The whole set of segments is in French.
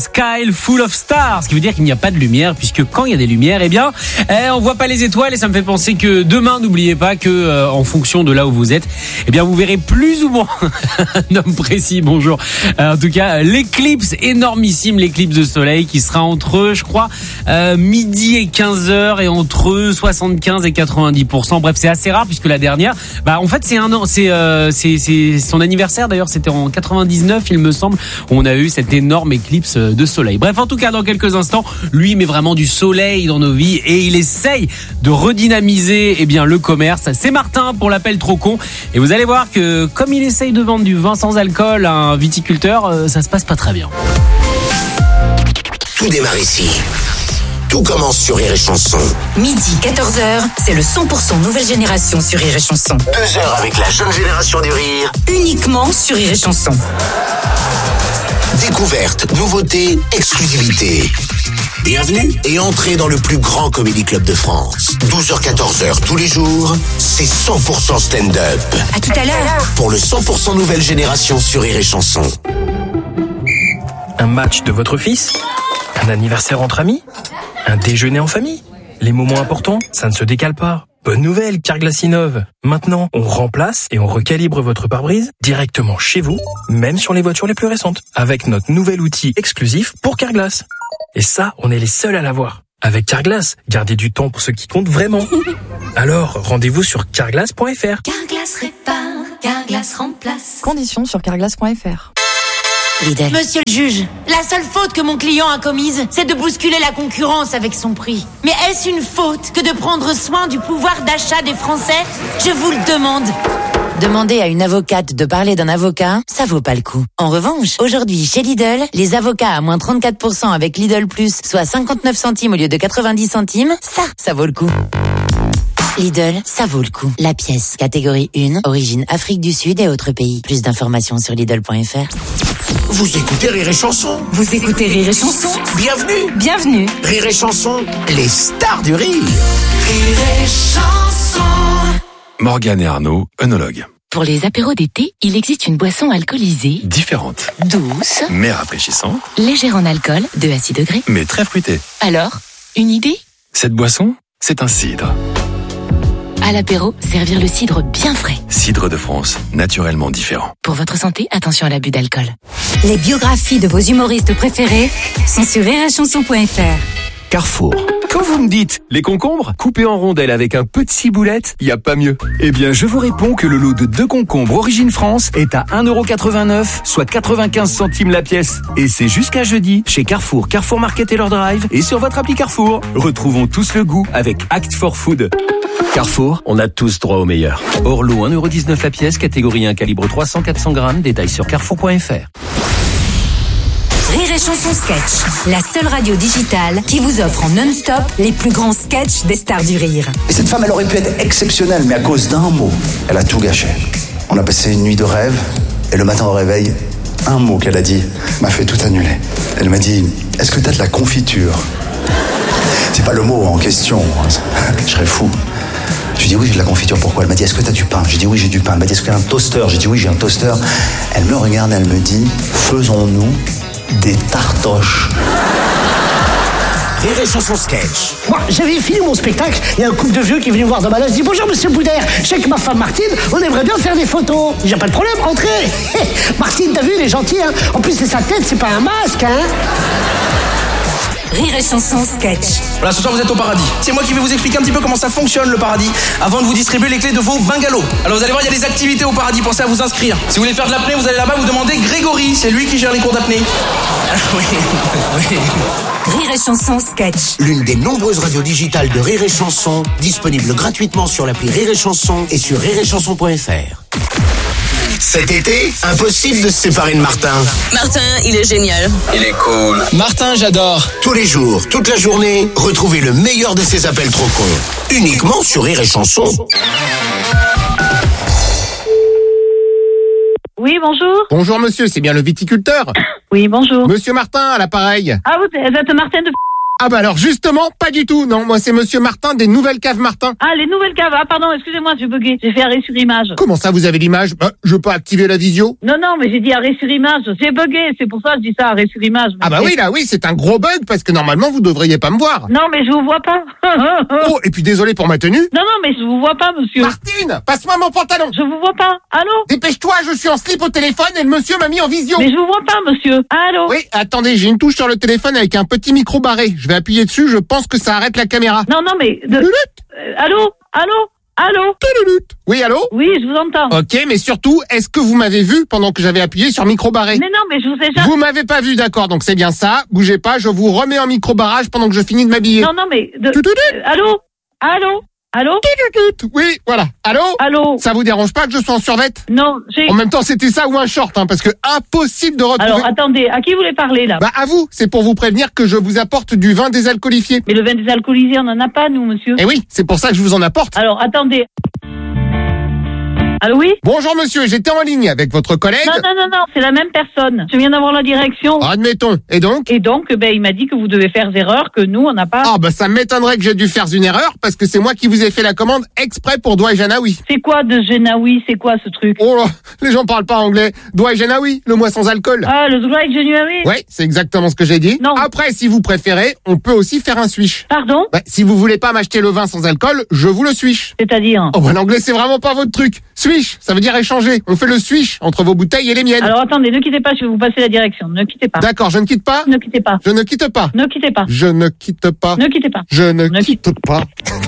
Sky full of stars, ce qui veut dire qu'il n'y a pas de lumière, puisque quand il y a des lumières, on voit pas les étoiles, et ça me fait penser que demain, n'oubliez pas que en fonction de là où vous êtes, vous verrez plus ou moins un homme précis. Bonjour. En tout cas, l'éclipse énormissime, l'éclipse de soleil qui sera entre, je crois, midi et 15h et entre 75 et 90%. Bref, c'est assez rare puisque la dernière, en fait, c'est son anniversaire. D'ailleurs, c'était en 99, il me semble, où on a eu cette énorme éclipse de soleil. Bref, en tout cas, dans quelques instants, lui met vraiment du soleil dans nos vies et il essaye de redynamiser le commerce. C'est Martin pour l'appel trop con. Et vous allez voir que comme il essaye de vendre du vin sans alcool à un viticulteur, ça se passe pas très bien. Tout démarre ici. Tout commence sur Rire et Chanson. Midi, 14h, c'est le 100% nouvelle génération sur Rire et Chanson. 2 heures avec la jeune génération du rire. Uniquement sur Rire et Chanson. Découverte, nouveauté, exclusivité. Bienvenue et entrez dans le plus grand comédie club de France. 12h-14h tous les jours, c'est 100% stand-up. À tout à l'heure. Pour le 100% nouvelle génération sur Rire et Chanson. Un match de votre fils ? Un anniversaire entre amis ? Un déjeuner en famille ? Les moments importants, ça ne se décale pas. Bonne nouvelle, Carglass innove. Maintenant, on remplace et on recalibre votre pare-brise directement chez vous, même sur les voitures les plus récentes, avec notre nouvel outil exclusif pour Carglass. Et ça, on est les seuls à l'avoir. Avec Carglass, gardez du temps pour ce qui compte vraiment. Alors, rendez-vous sur carglass.fr. Carglass répare, Carglass remplace. Conditions sur carglass.fr. Lidl. Monsieur le juge, la seule faute que mon client a commise, c'est de bousculer la concurrence avec son prix. Mais est-ce une faute que de prendre soin du pouvoir d'achat des Français ? Je vous le demande. Demander à une avocate de parler d'un avocat, ça vaut pas le coup. En revanche, aujourd'hui, chez Lidl, les avocats à moins 34% avec Lidl Plus, soit 59 centimes au lieu de 90 centimes, ça vaut le coup. Lidl, ça vaut le coup. La pièce, catégorie 1, origine Afrique du Sud et autres pays. Plus d'informations sur Lidl.fr. Vous écoutez Rire et Chanson. Vous écoutez Rire et Chanson. Bienvenue. Bienvenue. Rire et Chanson, les stars du rire. Rire et Chanson. Morgane et Arnaud, œnologues. Pour les apéros d'été, il existe une boisson alcoolisée, Différente, douce, mais rafraîchissante, légère en alcool, de à 6 degrés. mais très fruitée. Alors, une idée ? Cette boisson, c'est un cidre. À l'apéro, servir le cidre bien frais. Cidre de France, naturellement différent. Pour votre santé, attention à l'abus d'alcool. Les biographies de vos humoristes préférés sont sur rireetchanson.fr. Carrefour. Quand vous me dites les concombres coupés en rondelles avec un peu de ciboulette, y a pas mieux. Eh bien, je vous réponds que le lot de 2 concombres Origine France est à 1,89€, soit 95 centimes la pièce. Et c'est jusqu'à jeudi chez Carrefour, Carrefour Market et leur drive et sur votre appli Carrefour. Retrouvons tous le goût avec Act for Food. Carrefour, on a tous droit au meilleur. Orlo 1,19€ la pièce, catégorie 1, calibre 300-400 grammes, détails sur carrefour.fr. Rire et Chanson Sketch, la seule radio digitale qui vous offre en non-stop les plus grands sketchs des stars du rire. Et cette femme, elle aurait pu être exceptionnelle, mais à cause d'un mot, elle a tout gâché. On a passé une nuit de rêve, et le matin au réveil, un mot qu'elle a dit m'a fait tout annuler. Elle m'a dit « Est-ce que t'as de la confiture ?» C'est pas le mot en question, je serais fou. Je lui ai dit oui, j'ai de la confiture, pourquoi ? Elle m'a dit est-ce que t'as du pain ? J'ai dit oui, j'ai du pain. Elle m'a dit est-ce que t'as un toaster ? J'ai dit oui, j'ai un toaster. Elle me regarde, elle me dit faisons-nous des tartoches. Rire et Chanson sketch. Moi, j'avais fini mon spectacle, il y a un couple de vieux qui est venu voir dans ma loge, je dis bonjour monsieur Boudère, je sais que ma femme Martine, on aimerait bien faire des photos. J'ai pas de problème, entrez. Martine, t'as vu, elle est gentille, hein. En plus c'est sa tête, c'est pas un masque, hein. Rire et Chanson Sketch. Voilà, ce soir vous êtes au paradis. C'est moi qui vais vous expliquer un petit peu comment ça fonctionne le paradis avant de vous distribuer les clés de vos bungalows. Alors vous allez voir, il y a des activités au paradis, pensez à vous inscrire. Si vous voulez faire de l'apnée, vous allez là-bas, vous demandez Grégory, c'est lui qui gère les cours d'apnée. Alors, oui. Rire et Chanson Sketch. L'une des nombreuses radios digitales de Rire et Chanson, disponible gratuitement sur l'appli Rire et Chanson et sur rireetchanson.fr. Cet été, impossible de se séparer de Martin. Martin, il est génial. Il est cool. Martin, j'adore. Tous les jours, toute la journée, retrouvez le meilleur de ses appels trop cons. Uniquement sur Rire et Chanson. Oui, bonjour. Bonjour monsieur, c'est bien le viticulteur ? Oui, bonjour. Monsieur Martin, à l'appareil. Ah, vous êtes Martin de... Ah bah alors justement, pas du tout. Non, moi c'est Monsieur Martin des Nouvelles Caves Martin. Ah, les Nouvelles Caves. Ah, pardon, excusez-moi, j'ai bugué. J'ai fait arrêt sur image. Comment ça, vous avez l'image? Je peux activer la visio? Non, mais j'ai dit arrêt sur image. J'ai bugué, c'est pour ça que je dis ça, arrêt sur image. Ah bah oui, là, oui, c'est un gros bug parce que normalement vous devriez pas me voir. Non, mais je vous vois pas. Oh, et puis désolé pour ma tenue. Non, mais je vous vois pas, monsieur. Martine, passe-moi mon pantalon. Je vous vois pas. Allô? Dépêche-toi, je suis en slip au téléphone et le monsieur m'a mis en visio. Mais je vous vois pas, monsieur. Allô? Oui, attendez, j'ai une touche sur le téléphone avec un petit micro barré. Je vais appuyer dessus, je pense que ça arrête la caméra. Non, mais... Allô? Oui, allô? Oui, je vous entends. Ok, mais surtout, est-ce que vous m'avez vu pendant que j'avais appuyé sur micro barré? Mais non, mais je vous ai jamais... Vous m'avez pas vu, d'accord, donc c'est bien ça. Bougez pas, je vous remets en micro barrage pendant que je finis de m'habiller. Non, mais... Allô? Oui, voilà. Allô? Ça vous dérange pas que je sois en survette? Non, En même temps, c'était ça ou un short, hein, parce que impossible de retrouver... Alors, attendez, à qui vous voulez parler, là? Bah, à vous. C'est pour vous prévenir que je vous apporte du vin désalcoolifié. Mais le vin désalcoolisé, on en a pas, nous, monsieur. Eh oui, c'est pour ça que je vous en apporte. Alors, attendez. Allô, oui? Bonjour, monsieur, j'étais en ligne avec votre collègue. Non, c'est la même personne. Je viens d'avoir la direction. Admettons. Et donc, il m'a dit que vous devez faire erreur, que nous, on n'a pas... Ah, bah, ça m'étonnerait que j'ai dû faire une erreur, parce que c'est moi qui vous ai fait la commande exprès pour Doigt et Janaoui. C'est quoi de Janaoui? C'est quoi, ce truc? Oh là, les gens parlent pas anglais. Doigt et Janaoui, le mois sans alcool. Ah, le Doigt et Janaoui? Ouais, c'est exactement ce que j'ai dit. Non. Après, si vous préférez, on peut aussi faire un swish. Pardon? Bah, si vous voulez pas m'acheter le vin sans alcool, je vous le swish. C'est-à-dire? Oh, bah, l'anglais, c'est vraiment pas votre truc. Swish, ça veut dire échanger. On fait le swish entre vos bouteilles et les miennes. Alors attendez, ne quittez pas, je vais vous passer la direction. Ne quittez pas. D'accord, je ne quitte pas. Ne quittez pas. Je ne quitte pas. Ne quittez pas. Je ne quitte pas. Ne quittez pas. Je ne quitte pas.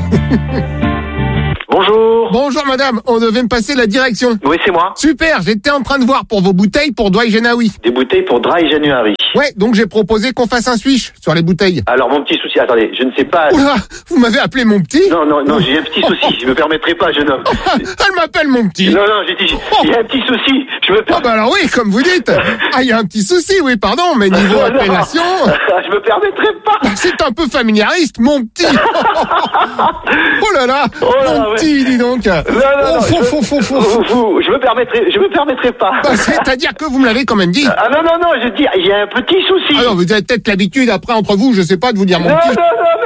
Bonjour. Bonjour madame, on devait me passer la direction. Oui, c'est moi. Super, j'étais en train de voir pour vos bouteilles pour Doigt et Janaoui. Des bouteilles pour Dry January. Ouais, donc j'ai proposé qu'on fasse un swish sur les bouteilles. Alors mon petit souci, attendez, je ne sais pas... Oula, vous m'avez appelé mon petit? Non, j'ai un petit souci, je me permettrai pas, jeune homme. Elle m'appelle mon petit. Non, j'ai dit, il y a un petit souci, je me permets... Ah bah alors oui, comme vous dites. Ah, il y a un petit souci, oui, pardon, mais niveau appellation... Je me permettrai pas. C'est un peu familiariste, mon petit. Oh là là, mon petit, dis donc. Je me permettrai pas. Bah, c'est-à-dire que vous me l'avez quand même dit. Ah non, je dis, il y a un petit souci. Alors, vous avez peut-être l'habitude après entre vous, je sais pas, de vous dire mon petit.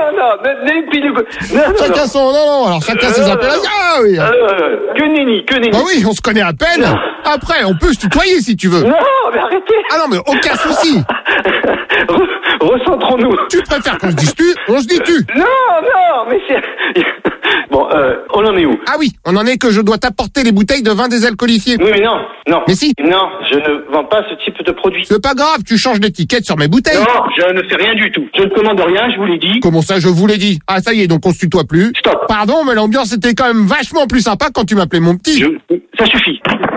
Non. Chacun son, alors chacun ses appellations. Ah oui. Que nenni. Ah oui, on se connaît à peine. Après, on peut se tutoyer si tu veux. Non, mais arrêtez. Ah non, mais aucun souci. Recentrons-nous. Tu préfères qu'on se dise tu, on se dit tu. Non, mais c'est... Bon, on en est où? Ah oui, on en est que je dois t'apporter les bouteilles de vin désalcoolifié. Oui, mais non. Mais si. Non, je ne vends pas ce type de produit. C'est pas grave, tu changes d'étiquette sur mes bouteilles. Non, je ne fais rien du tout. Je ne commande rien, je vous l'ai dit. Comment ça, je vous l'ai dit? Ah, ça y est, donc on se tutoie plus. Stop. Pardon, mais l'ambiance était quand même vachement plus sympa quand tu m'appelais mon petit. Ça suffit.